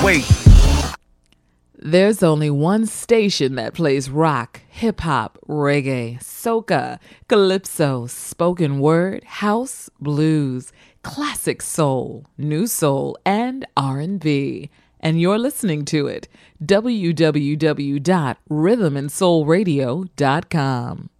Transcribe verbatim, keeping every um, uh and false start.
wait. There's only one station that plays rock, hip-hop, reggae, soca, calypso, spoken word, house, blues, classic soul, new soul, and R and B. And you're listening to it. w w w dot rhythm and soul radio dot com.